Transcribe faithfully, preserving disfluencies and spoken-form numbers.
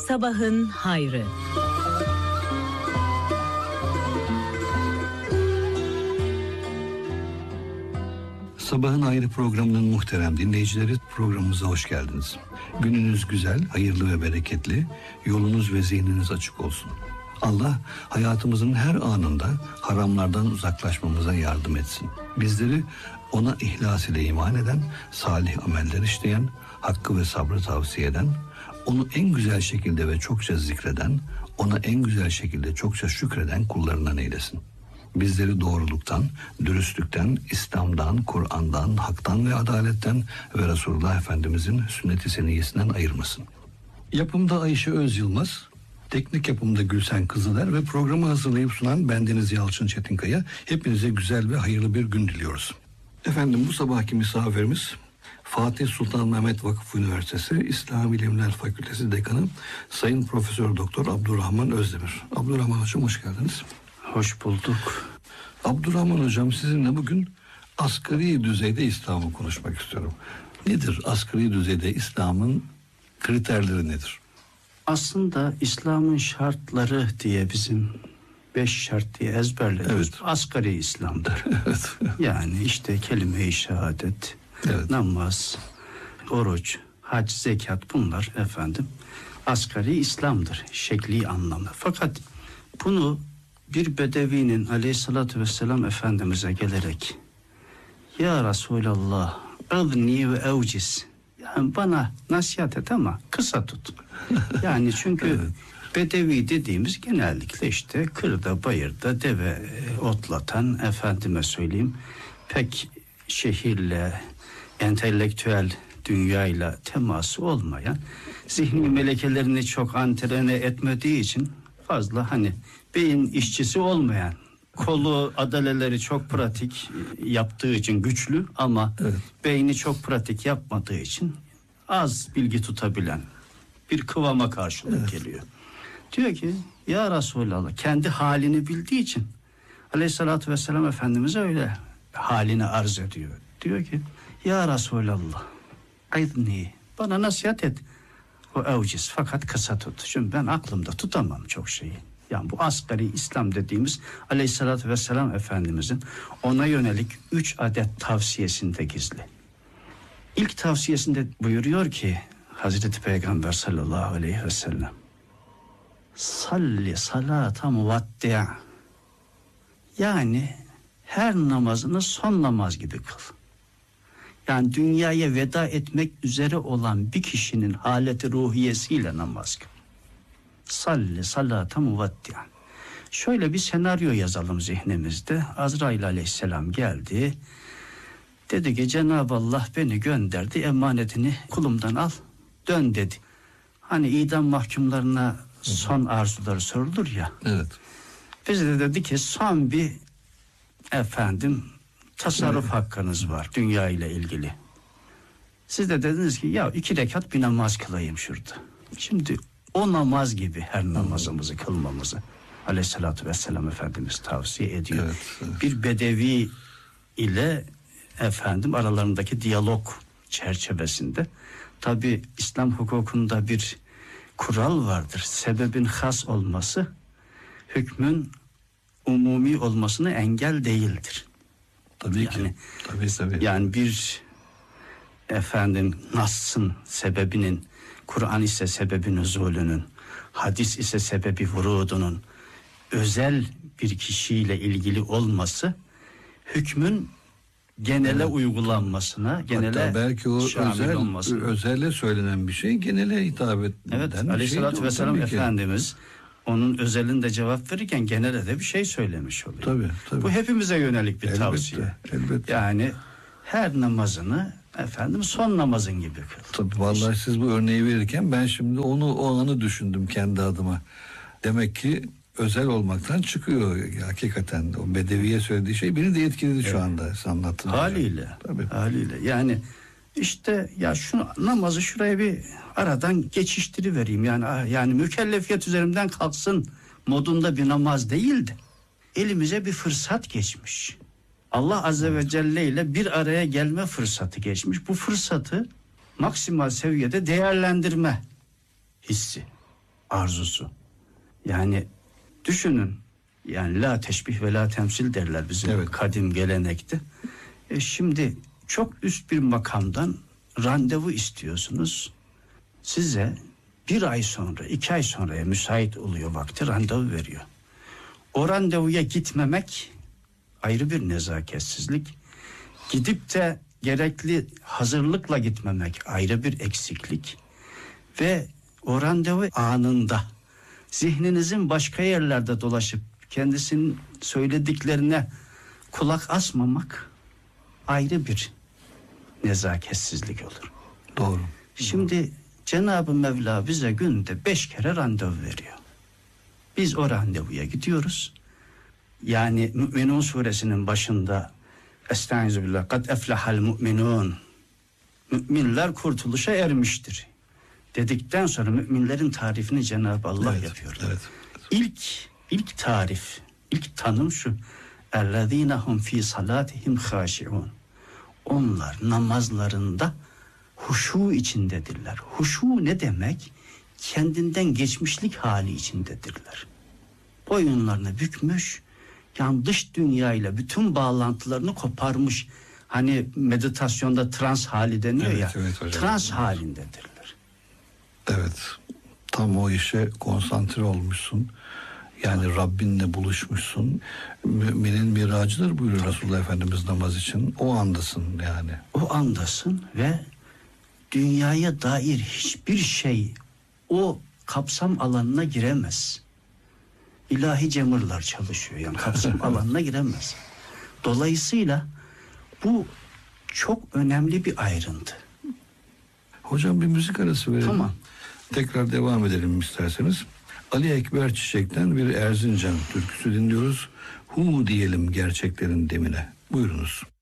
Sabahın hayrı. Sabahın Hayrı programının muhterem dinleyicileri, programımıza hoş geldiniz. Gününüz güzel, hayırlı ve bereketli, yolunuz ve zihniniz açık olsun. Allah hayatımızın her anında haramlardan uzaklaşmamıza yardım etsin. Bizleri ona ihlas ile iman eden, salih ameller işleyen, hakkı ve sabrı tavsiye eden, onu en güzel şekilde ve çokça zikreden, ona en güzel şekilde çokça şükreden kullarından eylesin. Bizleri doğruluktan, dürüstlükten, İslam'dan, Kur'an'dan, haktan ve adaletten ve Resulullah Efendimizin sünnet-i seniyyesinden ayırmasın. Yapımda Ayşe Öz Yılmaz, teknik yapımda Gülsen Kızıler ve programı hazırlayıp sunan bendeniz Yalçın Çetinkaya. Hepinize güzel ve hayırlı bir gün diliyoruz. Efendim, bu sabahki misafirimiz Fatih Sultan Mehmet Vakıf Üniversitesi İslam Bilimler Fakültesi Dekanı Sayın Profesör Doktor Abdurrahman Özdemir. Abdurrahman Hocam, hoş geldiniz. Hoş bulduk. Abdurrahman Hocam, sizinle bugün asgari düzeyde İslam'ı konuşmak istiyorum. Nedir asgari düzeyde İslam'ın kriterleri nedir? Aslında İslam'ın şartları diye bizim beş şart diye ezberlediğimiz Evet. asgari İslam'dır. Evet. Yani işte kelime-i şehadet, Evet. namaz, oruç, hac, zekat, bunlar efendim asgari İslam'dır şekli anlamda. Fakat bunu bir bedevinin aleyhissalatü vesselam Efendimiz'e gelerek "Ya Resulallah, adni ve evciz", yani bana nasihat et ama kısa tut. Yani çünkü Evet. bedevi dediğimiz genellikle işte kırda bayırda deve otlatan, efendime söyleyeyim, pek şehirle, entelektüel dünyayla teması olmayan, zihni melekelerini çok antrene etmediği için fazla hani beyin işçisi olmayan, kolu adaleleri çok pratik yaptığı için güçlü ama Evet. beyni çok pratik yapmadığı için az bilgi tutabilen bir kıvama karşılık Evet. geliyor. Diyor ki ya Resulallah, kendi halini bildiği için aleyhissalatü vesselam Efendimiz'e öyle halini arz ediyor. Diyor ki ya Resulallah, aydni, bana nasihat et. O evciz, fakat kısa tut. Çünkü ben aklımda tutamam çok şeyi. Yani bu asgari İslam dediğimiz aleyhissalatü vesselam Efendimizin ona yönelik üç adet tavsiyesinde gizli. İlk tavsiyesinde buyuruyor ki Hazreti Peygamber sallallahu aleyhi ve sellem, salli salata muvattia, yani her namazını son namaz gibi kıl. Yani dünyaya veda etmek üzere olan bir kişinin haleti ruhiyesiyle namaz kıl. Salli salata muvattian. Şöyle bir senaryo yazalım zihnimizde. Azrail aleyhisselam geldi. Dedi ki Cenab-ı Allah beni gönderdi, emanetini kulumdan al, dön dedi. Hani idam mahkumlarına son arzuları sorulur ya. Evet. Bize de dedi ki son bir efendim tasarruf Evet. hakkınız var dünya ile ilgili. Siz de dediniz ki ya iki rekat bir namaz kılayım şurada. Şimdi o namaz gibi her namazımızı kılmamızı aleyhissalatü vesselam Efendimiz tavsiye ediyor. Evet, evet. Bir bedevi ile efendim aralarındaki diyalog çerçevesinde, tabi İslam hukukunda bir kural vardır. Sebebin has olması hükmün umumi olmasına engel değildir. Tabii Yani- ki. Tabii tabii. Yani bir efendim Nas'ın sebebinin, Kur'an ise sebebi nüzulünün, hadis ise sebebi vurudunun özel bir kişiyle ilgili olması hükmün genele Evet. uygulanmasına, genele Hatta belki o şamil özel, olmasına. özelle söylenen bir şey genele hitap eden Evet, bir şey. aleyhissalatü vesselam Tabii ki. Efendimiz onun özelinde cevap verirken genele de bir şey söylemiş oluyor. Tabii, tabii. Bu hepimize yönelik bir Elbette, tavsiye. elbette. Yani her namazını efendim son namazın gibi kıl. Tabii, vallahi siz bu örneği verirken ben şimdi onu o anı düşündüm kendi adıma. Demek ki özel olmaktan çıkıyor hakikaten. O bedeviye söylediği şey beni de etkiledi şu anda siz anlattınız. Haliyle. Tabii. Haliyle. Yani işte ya şu namazı şuraya bir aradan geçiştirivereyim. Yani yani mükellefiyet üzerimden kalksın modunda bir namaz değildi. Elimize bir fırsat geçmiş. Allah Azze ve Celle ile bir araya gelme fırsatı geçmiş. Bu fırsatı maksimal seviyede değerlendirme hissi. arzusu. Yani düşünün, yani la teşbih ve la temsil derler bizim Evet. kadim gelenekte. E şimdi çok üst bir makamdan randevu istiyorsunuz. Size bir ay sonra, iki ay sonraya müsait oluyor vakti, randevu veriyor. O randevuya gitmemek ayrı bir nezaketsizlik. Gidip de gerekli hazırlıkla gitmemek ayrı bir eksiklik. Ve o randevu anında zihninizin başka yerlerde dolaşıp kendisinin söylediklerine kulak asmamak ayrı bir nezaketsizlik olur. Doğru. Şimdi Cenab-ı Mevla bize günde beş kere randevu veriyor. Biz o randevuya gidiyoruz. Yani Mü'minun suresinin başında Estağfirullah, kad eflahal mu'minun, müminler kurtuluşa ermiştir dedikten sonra müminlerin tarifini Cenab-ı Allah Evet, yapıyor. evet. İlk ilk tarif, ilk tanım şu: Ellezînehum fî salâtihim hâşi'ûn. Onlar namazlarında huşu içindedirler. Huşu ne demek? Kendinden geçmişlik hali içindedirler. Boyunlarını bükmüş, yani dış dünyayla bütün bağlantılarını koparmış. Hani meditasyonda trans hali deniyor Evet, ya. evet hocam. Trans halindedirler. Evet. Tam o işe konsantre olmuşsun. Yani Rabbinle buluşmuşsun. Müminin miracıdır buyuruyor Resulullah Efendimiz namaz için. O andasın yani. O andasın ve dünyaya dair hiçbir şey o kapsam alanına giremez. İlahi cemırlar çalışıyor, yani kapsam alanına giremez. Dolayısıyla bu çok önemli bir ayrıntı. Hocam bir müzik arası verelim. Tamam. Tekrar devam edelim isterseniz. Ali Ekber Çiçek'ten bir Erzincan türküsü dinliyoruz. Hu diyelim gerçeklerin demine. Buyurunuz.